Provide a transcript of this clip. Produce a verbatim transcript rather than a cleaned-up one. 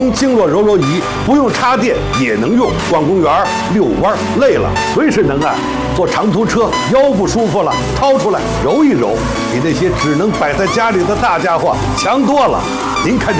经络揉揉仪不用插电也能用，逛公园遛弯累了随时能按。坐长途车腰不舒服了，掏出来揉一揉，比那些只能摆在家里的大家伙强多了。您看这。